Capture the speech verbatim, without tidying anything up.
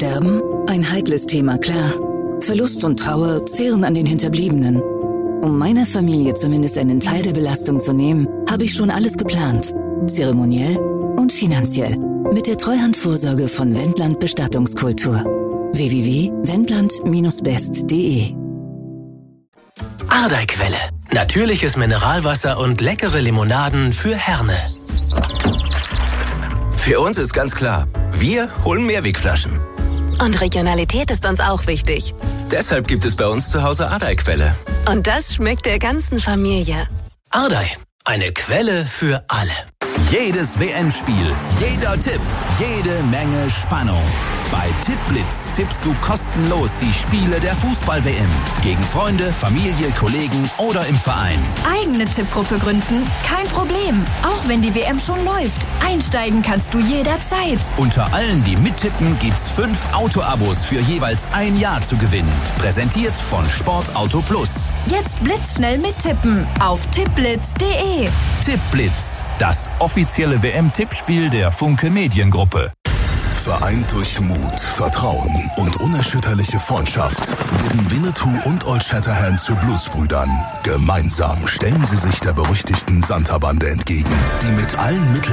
Sterben? Ein heikles Thema, klar. Verlust und Trauer zehren an den Hinterbliebenen. Um meiner Familie zumindest einen Teil der Belastung zu nehmen, habe ich schon alles geplant. Zeremoniell und finanziell. Mit der Treuhandvorsorge von Wendland Bestattungskultur. w w w punkt wendland Bindestrich best punkt de Ardeiquelle. Natürliches Mineralwasser und leckere Limonaden für Herne. Für uns ist ganz klar, wir holen Mehrwegflaschen. Und Regionalität ist uns auch wichtig. Deshalb gibt es bei uns zu Hause Ardeiquelle. Und das schmeckt der ganzen Familie. Ardei, eine Quelle für alle. Jedes W M-Spiel, jeder Tipp, jede Menge Spannung. Bei Tippblitz tippst du kostenlos die Spiele der Fußball-W M. Gegen Freunde, Familie, Kollegen oder im Verein. Eigene Tippgruppe gründen? Kein Problem. Auch wenn die W M schon läuft. Einsteigen kannst du jederzeit. Unter allen, die mittippen, gibt's fünf Auto-Abos für jeweils ein Jahr zu gewinnen. Präsentiert von Sportauto Plus. Jetzt blitzschnell mittippen auf tippblitz punkt de. Tippblitz, das offizielle W M-Tippspiel der Funke Mediengruppe. Vereint durch Mut, Vertrauen und unerschütterliche Freundschaft werden Winnetou und Old Shatterhand zu Bluesbrüdern. Gemeinsam stellen sie sich der berüchtigten Santa-Bande entgegen, die mit allen Mitteln